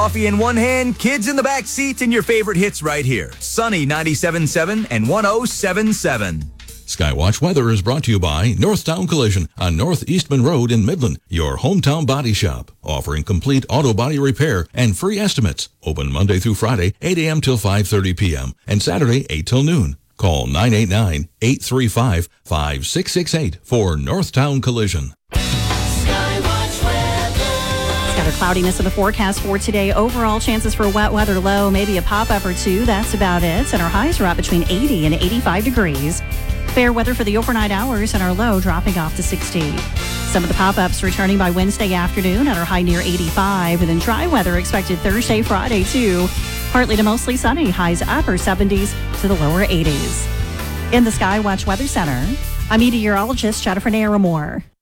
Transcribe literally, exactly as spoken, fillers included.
Coffee in one hand, kids in the back seat, and your favorite hits right here. Sunny ninety-seven point seven and one oh seven point seven. Skywatch Weather is brought to you by Northtown Collision on North Eastman Road in Midland, your hometown body shop, offering complete auto body repair and free estimates. Open Monday through Friday, eight a.m. till five thirty p.m. and Saturday, eight till noon. Call nine eight nine, eight three five, five six six eight for Northtown Collision. Scattered cloudiness in the forecast for today. Overall chances for wet weather low, maybe a pop-up or two. That's about it. And our highs are up between eighty and eighty-five degrees. Fair weather for the overnight hours and our low dropping off to sixty. Some of the pop-ups returning by Wednesday afternoon at our high near eighty-five. And then dry weather expected Thursday, Friday too. Partly to mostly sunny. Highs upper seventies to the lower eighties. In the Skywatch Weather Center, I'm meteorologist Jennifer Naramore.